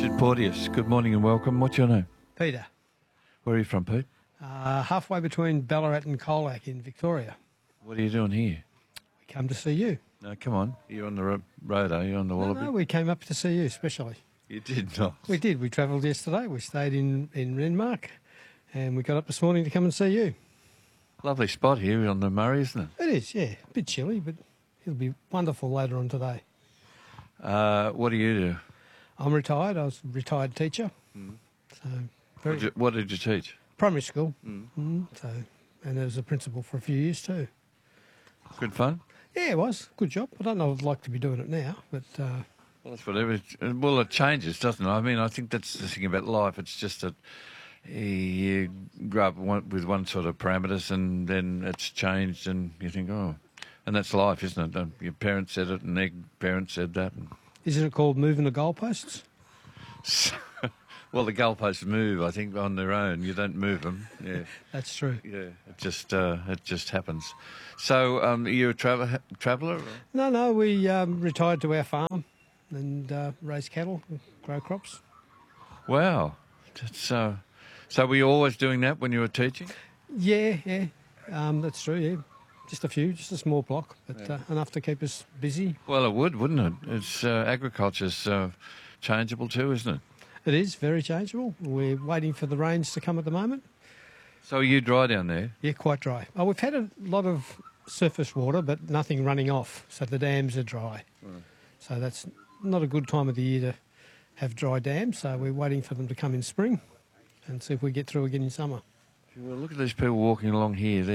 Richard Porteous, good morning and welcome. What's your name? Peter. Where are you from, Pete? Halfway between Ballarat and Colac in Victoria. What are you doing here? We come to see you. No, come on. You're on the road, are you, on the Wallaby? No, we came up to see you especially. You did not. We did. We travelled yesterday. We stayed in Renmark and we got up this morning to come and see you. Lovely spot here on the Murray, isn't it? It is, yeah. A bit chilly, but it'll be wonderful later on today. What do you do? I'm retired. I was a retired teacher. So What did you teach? primary school. And I was a principal for a few years too. Good fun? Yeah, it was. Good job. I don't know if I'd like to be doing it now, but Well, that's whatever. Well, it changes, doesn't it? I mean, I think that's the thing about life. It's just that you grow up with one sort of parameters and then it's changed and you think, oh, and that's life, isn't it? Your parents said it and their parents said that. isn't it called moving the goalposts? Well, the goalposts move, I think, on their own. You don't move them. Yeah, That's true. yeah. It just happens. So, are you a traveller? No, we retired to our farm and raise cattle and grow crops. Wow. So were you always doing that when you were teaching? Yeah, that's true, yeah. Just a small block, but enough to keep us busy. Well, it would, wouldn't it? It's agriculture's changeable too, isn't it? It is very changeable. We're waiting for the rains to come at the moment. So are you dry down there? Yeah, quite dry. Oh, we've had a lot of surface water, but nothing running off, so the dams are dry. So that's not a good time of the year to have dry dams, so we're waiting for them to come in spring and see if we get through again in summer. Well, look at these people walking along here.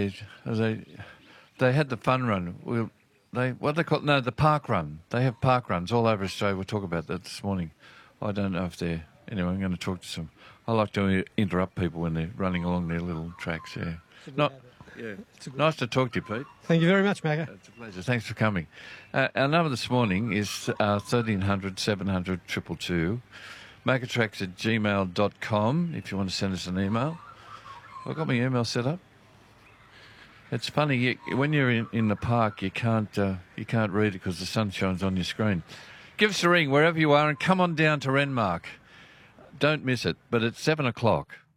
They had the fun run. What they call the park run. They have park runs all over Australia. We'll talk about that this morning. I don't know if they're... Anyway, I'm going to talk to some... I like to interrupt people when they're running along their little tracks, yeah. Nice to talk to you, Pete. Thank you very much, Magga. It's a pleasure. Thanks for coming. Our number this morning is 1300 700 222. Magatracks@gmail.com if you want to send us an email. I've got my email set up. It's funny, when you're in the park, you can't read it because the sun shines on your screen. Give us a ring wherever you are and come on down to Renmark. Don't miss it, but it's 7 o'clock.